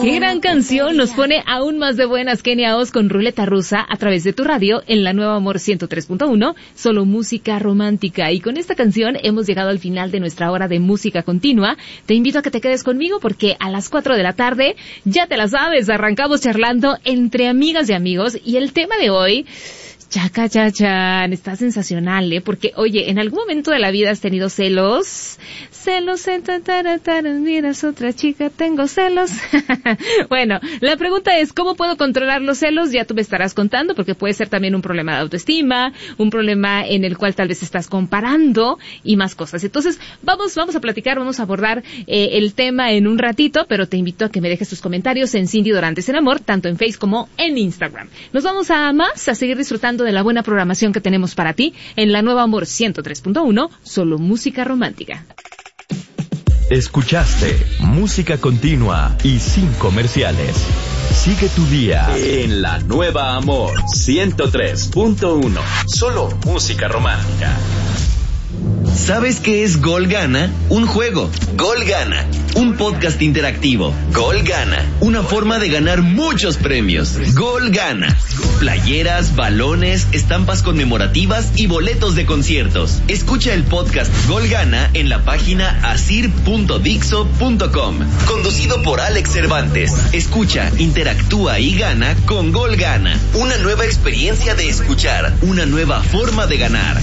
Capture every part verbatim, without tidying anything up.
Qué gran canción, nos pone aún más de buenas Kenia Os con Ruleta Rusa a través de tu radio en la Nueva Amor ciento tres punto uno, solo música romántica. Y con esta canción hemos llegado al final de nuestra hora de música continua. Te invito a que te quedes conmigo porque a las cuatro de la tarde, ya te la sabes, arrancamos charlando entre amigas y amigos. Y el tema de hoy, chaca, chachan, está sensacional, ¿eh? Porque, oye, ¿en algún momento de la vida has tenido celos? Celos, miras otra chica, tengo celos. Bueno, la pregunta es, ¿cómo puedo controlar los celos? Ya tú me estarás contando, porque puede ser también un problema de autoestima, un problema en el cual tal vez estás comparando y más cosas. Entonces, vamos, vamos a platicar, vamos a abordar eh, el tema en un ratito, pero te invito a que me dejes tus comentarios en Cindy Dorantes en Amor, tanto en Facebook como en Instagram. Nos vamos a más, a seguir disfrutando de la buena programación que tenemos para ti en la Nueva Amor ciento tres punto uno, solo música romántica. Escuchaste música continua y sin comerciales. Sigue tu día en la Nueva Amor ciento tres punto uno, solo música romántica. ¿Sabes qué es Gol Gana? Un juego. Gol Gana. Un podcast interactivo. Gol Gana. Una forma de ganar muchos premios. Gol Gana. Playeras, balones, estampas conmemorativas y boletos de conciertos. Escucha el podcast Gol Gana en la página asir punto dixo punto com. Conducido por Alex Cervantes. Escucha, interactúa y gana con Gol Gana. Una nueva experiencia de escuchar. Una nueva forma de ganar.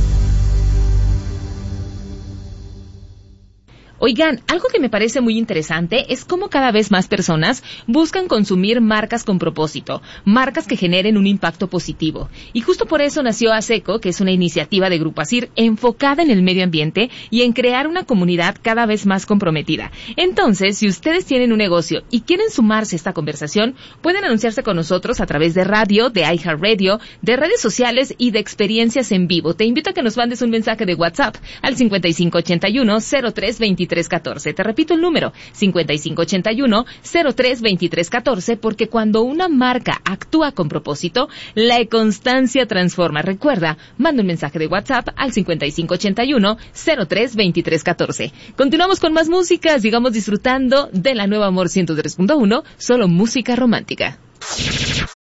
Oigan, algo que me parece muy interesante es cómo cada vez más personas buscan consumir marcas con propósito, marcas que generen un impacto positivo. Y justo por eso nació ASECO, que es una iniciativa de Grupo ASIR enfocada en el medio ambiente y en crear una comunidad cada vez más comprometida. Entonces, si ustedes tienen un negocio y quieren sumarse a esta conversación, pueden anunciarse con nosotros a través de radio, de iHeartRadio, de redes sociales y de experiencias en vivo. Te invito a que nos mandes un mensaje de WhatsApp al cincuenta y cinco ochenta y uno cero tres veintitrés catorce. Te repito el número, cincuenta y cinco ochenta y uno cero tres veintitrés catorce, porque cuando una marca actúa con propósito, la constancia transforma. Recuerda, manda un mensaje de WhatsApp al cincuenta y cinco ochenta y uno cero tres veintitrés catorce. Continuamos con más música, sigamos disfrutando de la Nueva Amor ciento tres punto uno, solo música romántica.